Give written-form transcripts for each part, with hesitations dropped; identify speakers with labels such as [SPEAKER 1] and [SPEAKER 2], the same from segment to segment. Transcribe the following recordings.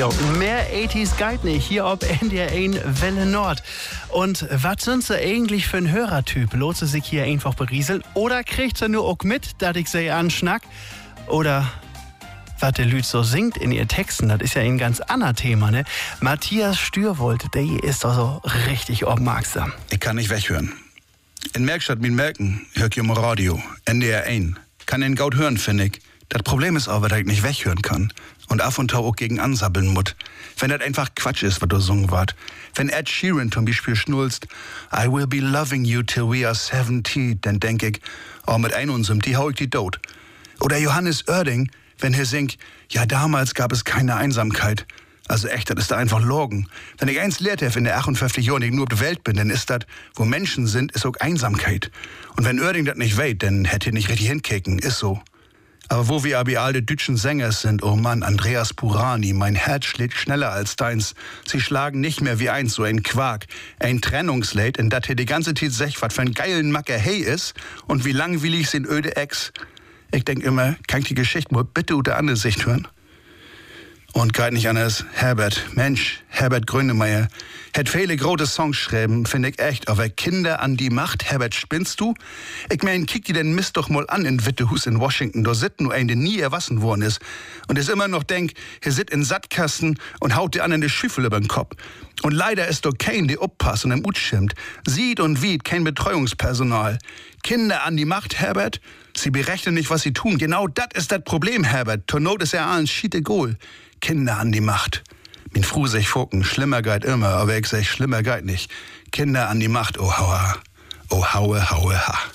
[SPEAKER 1] Jo, mehr 80s Guide nicht hier auf NDR1 Welle Nord. Und was sind sie eigentlich für ein Hörertyp? Lohnt sie sich hier einfach berieseln? Oder kriegt sie nur auch mit, dass ich sie anschnack? Oder was der Lüd so singt in ihren Texten, das ist ja ein ganz anderes Thema, ne? Matthias Stürwold, der ist doch so richtig aufmerksam.
[SPEAKER 2] Ich kann nicht weghören. In Merkstadt mit Merken hör ich im Radio, NDR1. Kann den Gaut hören, finde ich. Das Problem ist aber, dass ich nicht weghören kann. Und ab und zu auch gegen ansabbeln muss. Wenn das einfach Quatsch ist, was du gesungen wart. Wenn Ed Sheeran zum Beispiel schnulzt, I will be loving you till we are 70, dann denk ich, oh, mit unsem, die hau ich die tot. Oder Johannes Oerding, wenn er singt, ja, damals gab es keine Einsamkeit. Also echt, das ist da einfach Logen. Wenn ich eins lehrt habe in der 58 Jahren, die ich nur auf der Welt bin, dann ist das, wo Menschen sind, ist auch Einsamkeit. Und wenn Oerding das nicht weiß, dann hätte er nicht richtig hinkicken, ist so. Aber wo wir aber alte deutschen Sänger sind, oh Mann, Andreas Burani, mein Herz schlägt schneller als deins. Sie schlagen nicht mehr wie einst so ein Quark, ein Trennungslied, in dat er die ganze Zeit sagt, was für ein geilen Macker hey ist und wie langweilig sind öde Ex. Ich denk immer, kann ich die Geschichte mal bitte unter andere Sicht hören? Und geht nicht anders, Herbert, Mensch, Herbert Grönemeyer, hat viele große Songs geschrieben, finde ich echt, aber Kinder an die Macht, Herbert, spinnst du? Ich mein, kick dir den Mist doch mal an in Wittehus in Washington, da sitzt nur ein, der nie erwachsen worden ist und es immer noch denkt, er sitzt in Sattkasten und haut dir an in die Schüffel über den Kopf. Und leider ist doch kein, der uppasst und im Ut schimmt, sieht und wiet kein Betreuungspersonal. Kinder an die Macht, Herbert, sie berechnen nicht, was sie tun. Genau das ist das Problem, Herbert. Zur Not ist er ein schiete Goal. Kinder an die Macht. Min Fru sech Foken, schlimmer geht immer, aber ich sech, schlimmer geht nicht. Kinder an die Macht, oh hauer, oh haue, haue, ha.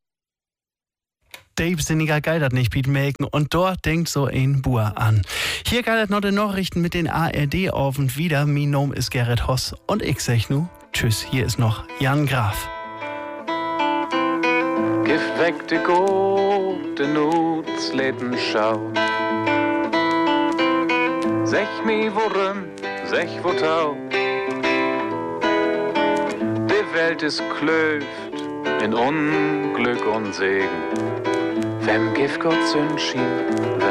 [SPEAKER 1] Dave sinniger geilert nicht, Piet Melken. Und dort denkt so ein Bur an. Hier geilert noch die Nachrichten mit den ARD auf und wieder. Mein Name ist Gerrit Hoss und ich sag nu, tschüss, hier ist noch Jan Graf.
[SPEAKER 3] Gift weg de gute Nutzleten schau. Sech mi worum, sech wo tau. Die Welt ist klöft in Unglück und Segen. Wem Gift Gott schien,